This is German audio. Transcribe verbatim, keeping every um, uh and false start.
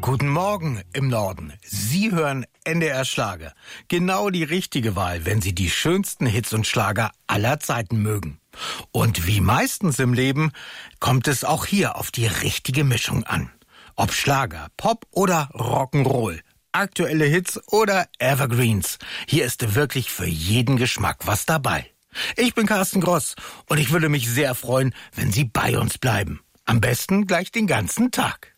Guten Morgen im Norden. Sie hören N D R Schlager. Genau die richtige Wahl, wenn Sie die schönsten Hits und Schlager aller Zeiten mögen. Und wie meistens im Leben kommt es auch hier auf die richtige Mischung an. Ob Schlager, Pop oder Rock'n'Roll, aktuelle Hits oder Evergreens. Hier ist wirklich für jeden Geschmack was dabei. Ich bin Carsten Gross und ich würde mich sehr freuen, wenn Sie bei uns bleiben. Am besten gleich den ganzen Tag.